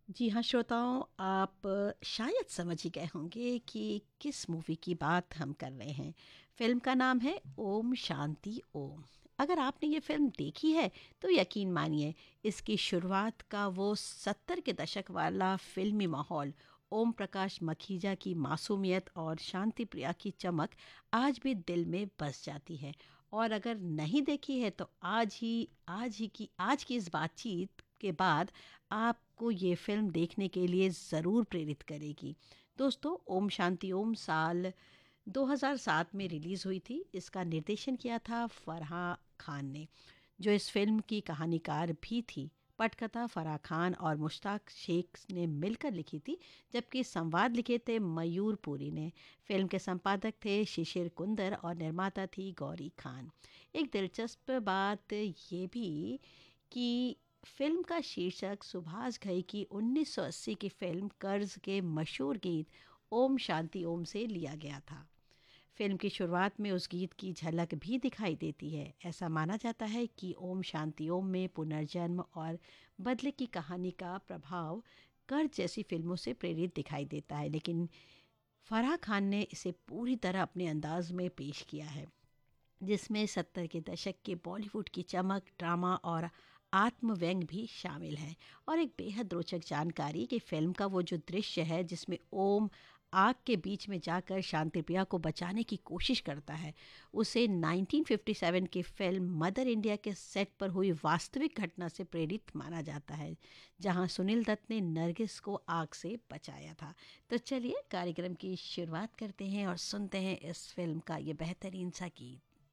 जी हाँ श्रोताओं, आप शायद समझ ही गए होंगे कि किस मूवी की बात हम कर रहे हैं। फिल्म का नाम है ओम शांति ओम। अगर आपने ये फिल्म देखी है तो यकीन मानिए, इसकी शुरुआत का वो 70 के दशक वाला फिल्मी माहौल, ओम प्रकाश मखीजा की मासूमियत और शांति प्रिया की चमक आज भी दिल में बस जाती है। और अगर नहीं देखी है तो आज की इस बातचीत के बाद आपको ये फ़िल्म देखने के लिए ज़रूर प्रेरित करेगी। दोस्तों, ओम शांति ओम साल 2007 में रिलीज़ हुई थी। इसका निर्देशन किया था फराह खान ने, जो इस फ़िल्म की कहानीकार भी थी। पटकथा फराह खान और मुश्ताक शेख ने मिलकर लिखी थी, जबकि संवाद लिखे थे मयूर पुरी ने। फिल्म के संपादक थे शिशिर कुंदर और निर्माता थी गौरी खान। एक दिलचस्प बात ये भी कि फिल्म का शीर्षक सुभाष घई की 1980 की फिल्म कर्ज के मशहूर गीत ओम शांति ओम से लिया गया था। फिल्म की शुरुआत में उस गीत की झलक भी दिखाई देती है। ऐसा माना जाता है कि ओम शांति ओम में पुनर्जन्म और बदले की कहानी का प्रभाव कर्ज जैसी फिल्मों से प्रेरित दिखाई देता है, लेकिन फराह खान ने इसे पूरी तरह अपने अंदाज में पेश किया है, जिसमें 70 के दशक के बॉलीवुड की चमक, ड्रामा और आत्म व्यंग भी शामिल है। और एक बेहद रोचक जानकारी कि फिल्म का वो जो दृश्य है जिसमें ओम आग के बीच में जाकर शांति प्रिया को बचाने की कोशिश करता है, उसे 1957 की फिल्म मदर इंडिया के सेट पर हुई वास्तविक घटना से प्रेरित माना जाता है, जहां सुनील दत्त ने नरगिस को आग से बचाया था। तो चलिए कार्यक्रम की शुरुआत करते हैं और सुनते हैं इस फिल्म का ये बेहतरीन सा गीत।